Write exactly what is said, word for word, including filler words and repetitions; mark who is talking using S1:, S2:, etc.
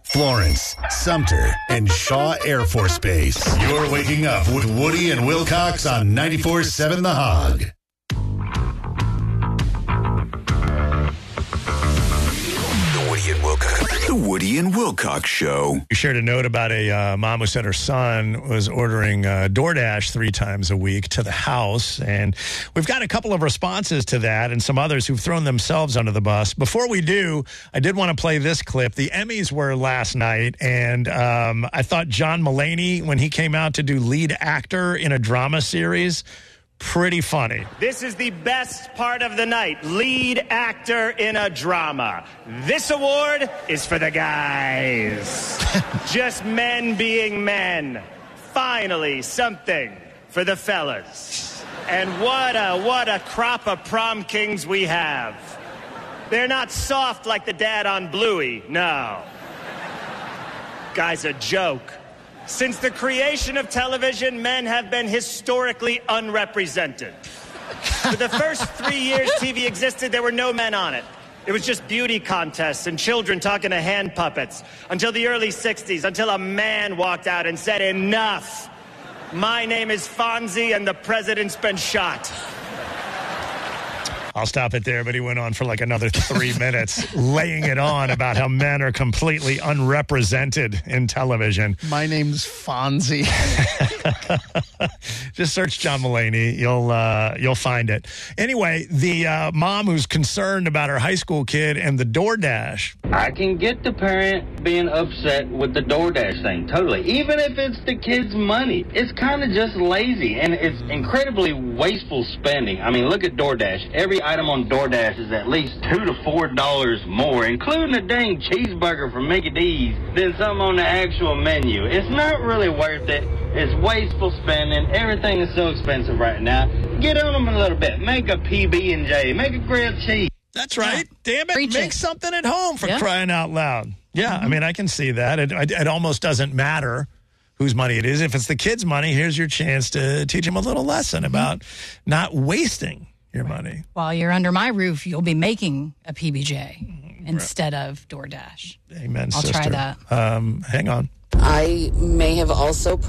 S1: Florence, Sumter, and Shaw Air Force Base. You're waking up with Woody and Wilcox on ninety-four point seven The Hog.
S2: The Woody and Wilcox. The Woody and Wilcox Show.
S3: We shared a note about a uh, mom who said her son was ordering uh, DoorDash three times a week to the house. And we've got a couple of responses to that and some others who've thrown themselves under the bus. Before we do, I did want to play this clip. The Emmys were last night, and um, I thought John Mulaney, when he came out to do lead actor in a drama series, pretty funny.
S4: This is the best part of the night. Lead actor in a drama. This award is for the guys. Just men being men. Finally, something for the fellas. And what a, what a crop of prom kings we have. They're not soft like the dad on Bluey, no. Guy's a joke. Since the creation of television, men have been historically unrepresented. For the first three years T V existed, there were no men on it. It was just beauty contests and children talking to hand puppets. Until the early sixties, until a man walked out and said, "Enough. My name is Fonzie and the president's been shot."
S3: I'll stop it there, but he went on for like another three minutes laying it on about how men are completely unrepresented in television.
S5: My name's Fonzie.
S3: Just search John Mulaney. You'll uh, you'll find it. Anyway, the uh, mom who's concerned about her high school kid and the DoorDash.
S6: I can get the parent being upset with the DoorDash thing, totally. Even if it's the kid's money. It's kind of just lazy, and it's incredibly wasteful spending. I mean, look at DoorDash. Every item on DoorDash is at least two to four dollars more, including a dang cheeseburger from Mickey D's, than something on the actual menu. It's not really worth it. It's wasteful spending. Everything is so expensive right now. Get on them a little bit. Make a P B and J. Make a grilled cheese.
S3: That's right. Yeah. Damn it.
S7: Preach
S3: Make
S7: it.
S3: something at home for
S7: Yeah.
S3: crying out loud. Yeah,
S7: Mm-hmm.
S3: I mean, I can see that. It, it, it almost doesn't matter whose money it is. If it's the kid's money, here's your chance to teach them a little lesson about not wasting your money.
S7: While you're under my roof, you'll be making a P B J instead of DoorDash.
S3: Amen,
S7: I'll
S3: sister.
S7: try that.
S3: Um, hang on.
S8: I may have also